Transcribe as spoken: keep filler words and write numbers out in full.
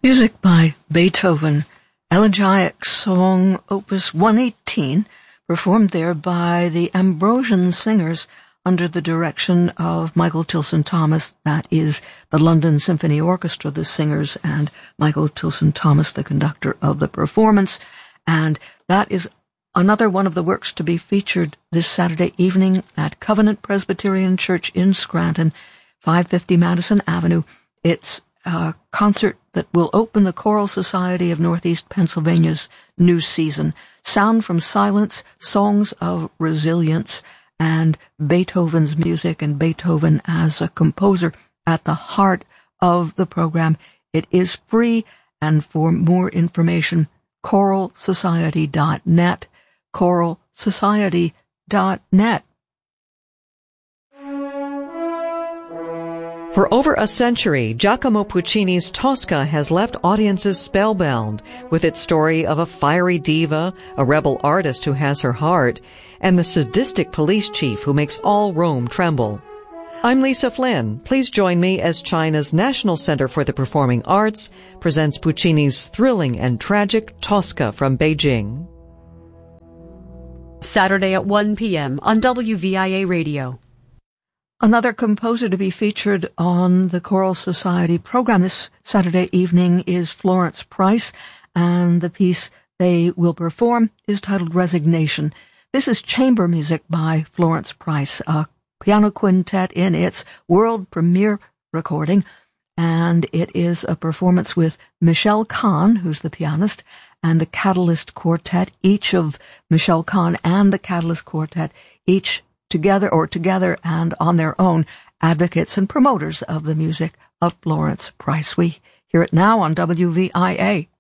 Music by Beethoven, Elegiac Song Opus one eighteen, performed there by the Ambrosian Singers under the direction of Michael Tilson Thomas. That is the London Symphony Orchestra, the singers, and Michael Tilson Thomas, the conductor of the performance. And that is another one of the works to be featured this Saturday evening at Covenant Presbyterian Church in Scranton, five fifty Madison Avenue. It's a concert that will open the Choral Society of Northeast Pennsylvania's new season. Sound from Silence, Songs of Resilience, and Beethoven's music and Beethoven as a composer at the heart of the program. It is free, and for more information, choral society dot net, choral society dot net. For over a century, Giacomo Puccini's Tosca has left audiences spellbound with its story of a fiery diva, a rebel artist who has her heart, and the sadistic police chief who makes all Rome tremble. I'm Lisa Flynn. Please join me as China's National Center for the Performing Arts presents Puccini's thrilling and tragic Tosca from Beijing. Saturday at one p.m. on W V I A Radio. Another composer to be featured on the Choral Society program this Saturday evening is Florence Price, and the piece they will perform is titled Resignation. This is chamber music by Florence Price, a piano quintet in its world premiere recording, and it is a performance with Michelle Kahn, who's the pianist, and the Catalyst Quartet, each of Michelle Kahn and the Catalyst Quartet, each together or together and on their own, advocates and promoters of the music of Florence Price. We hear it now on W V I A.